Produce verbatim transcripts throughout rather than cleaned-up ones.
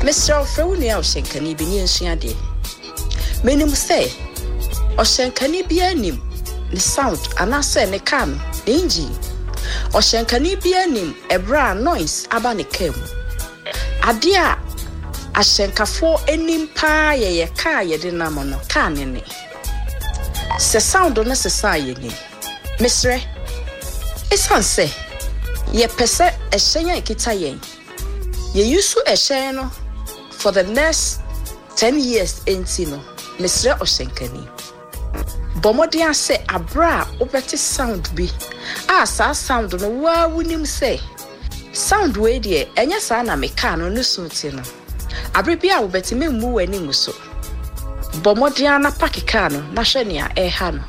Mister Alfrewuni Oshenkani bi ni ensuade. Menim say Oshenkani bi anim the sound anase ne car no the engine. Oshenkani bi anim ebra noise aba ne car mu. Ade a ashenkafo enim pa ye ye car ye de nam no car ne ne. Se sound no se sa ye ni. Misre esan se ye pese ehyen ekita yen. Ye yusu ehyen no for the next ten years enti no Misre Oshenkani. Bomodian say abra obeti sound bi. Ah sa sound no wa wunim say. Sound we de enya sa na me car no no so ti no. Abre bia obeti me mu wani mu so. Bomodian na pack car no na hwe ne a e ha no.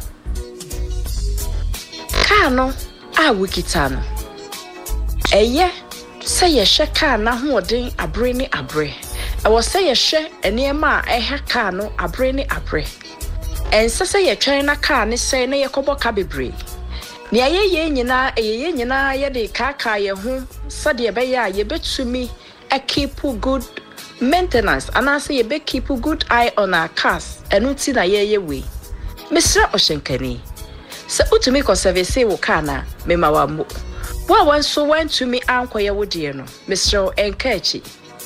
Car no a wikita no. Eye say ye hwe car na hoodin abre ni abre. E wo say ye hwe enema a e ha car no abre ni abre. En sese ye twen na car ne say na ye kobo ka bebre. Ne aye ye nyina eye nyina ye de ka ka ye ho sade be ya ye betumi e keep good maintenance and I say ye be keep good eye on our cars enu ti na ye ye we. Mister Oshenkani se utumi conserve say wo car na me ma wa mo. Wa wan so wan to me ankoye wo de no Mister Enkachi.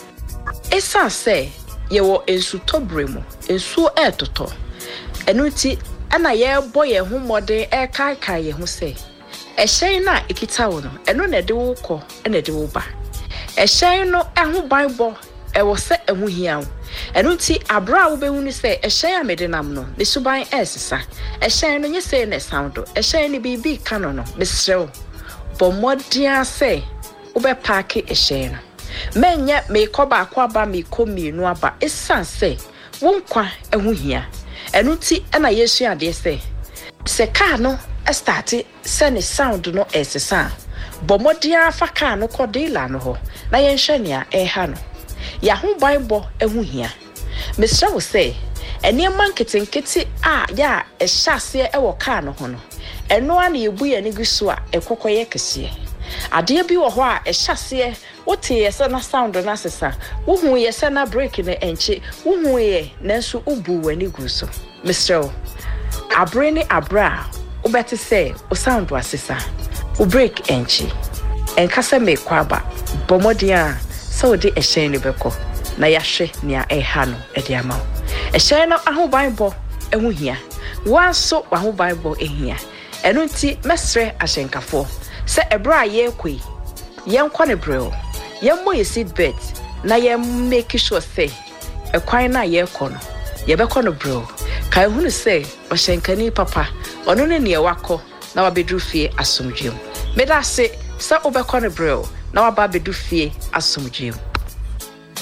Esa say ye wo ensu tobre mu ensu e toto. Enuti ana ye boy ye hu modern e kai kai ye hu say ehyen na ekita wo no eno na de wo kọ na de wo ba ehyen no ehu bible e wo se ehu hia wo enuti abra wo be hu ni say ehyen amede nam no ne suban esesa ehyen no nye say na sound ehyen ni bibi kano no mesrew bomodia say wo be park ehyen no menye me ko ba kwa ba me ko mienu aba esan say wo nkwa ehu hia enuti na yesu ade se se car no start se ne sound no esesa bomodia fa car no ko dealer no ho na ye hwe ne a e ha no ya ho bible ehu hia mesra wo se ene marketing kiti a ya e hyase e wo car no ho no eno a na yebu ye ne gusu a ekokoye kese ade bi wo ho a e hyase wote ye se na sound na sesa wo hu ye se na break ne enche wo hu ye nanso ubu wani guso Mister Abreni Abra obeti say o sound wa sesa o break enchi enkasa me kwaba bomodia so de ehyen ne beko na yahwe nia eha no e de ama ehyen no aho bible ehu hia wanso aho bible ehia eno nti mesre ahyenkafo se ebra ye kwi yenkwa ne breo yemmo ye seat belt na ye make sure say ekwan na ye kọ no ye beko no breo kai hunu say Oshenkani papa ono ne ne wakọ na wabedru fie asomdwem meda se sa obekọ ne breo na waba bedu fie asomdwem